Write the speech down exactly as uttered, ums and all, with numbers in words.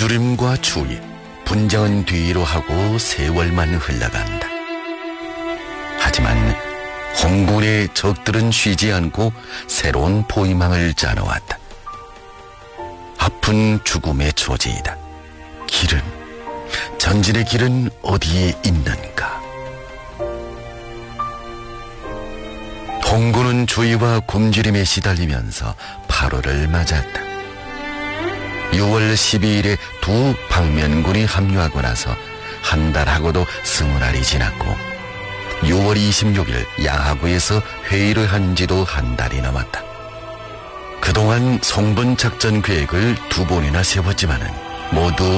두드림과 추위, 분쟁은 뒤로 하고 세월만 흘러간다. 하지만 홍군의 적들은 쉬지 않고 새로운 포위망을 짜놓았다. 아픈 죽음의 조지이다. 길은, 전진의 길은 어디에 있는가? 홍군은 주의와 굶주림에 시달리면서 팔월을 맞았다. 유월 십이일에 두 방면군이 합류하고 나서 한 달하고도 스무 날이 지났고 유월 이십육일 야하구에서 회의를 한 지도 한 달이 넘었다. 그동안 송번 작전 계획을 두 번이나 세웠지만은 모두